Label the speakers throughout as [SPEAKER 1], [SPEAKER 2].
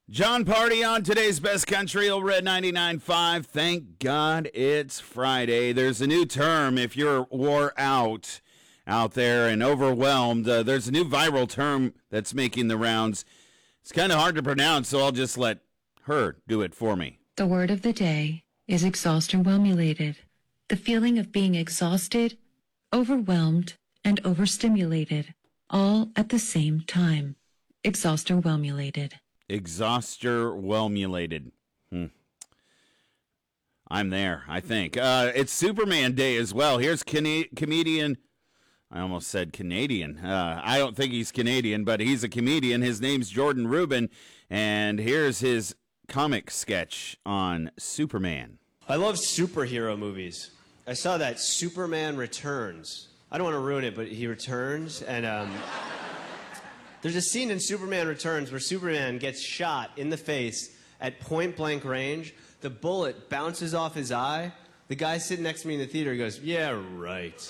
[SPEAKER 1] John Party on today's Best Country, Old Red 99.5. Thank God it's Friday. There's a new term if you're wore out there and overwhelmed. There's a new viral term that's making the rounds. It's kind of hard to pronounce, so I'll just let her do it for me.
[SPEAKER 2] The word of the day is exhausted-whelmulated. The feeling of being exhausted, overwhelmed, and overstimulated, all at the same time. Exhausted-whelmulated.
[SPEAKER 1] Exhaustor-whelmulated. I'm there, I think. It's Superman Day as well. Here's comedian. I almost said Canadian. I don't think he's Canadian, but he's a comedian. His name's Jordan Rubin, and here's his comic sketch on Superman.
[SPEAKER 3] I love superhero movies. I saw that Superman Returns. I don't want to ruin it, but he returns, and there's a scene in Superman Returns where Superman gets shot in the face at point-blank range. The bullet bounces off his eye. The guy sitting next to me in the theater goes, "Yeah, right."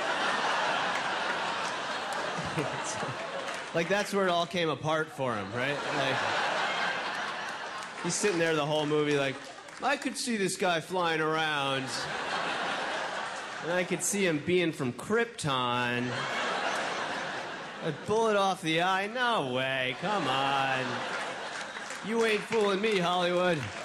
[SPEAKER 3] Like, that's where it all came apart for him, right? Like, he's sitting there the whole movie like, I could see this guy flying around. And I could see him being from Krypton. A bullet off the eye? No way, come on. You ain't fooling me, Hollywood.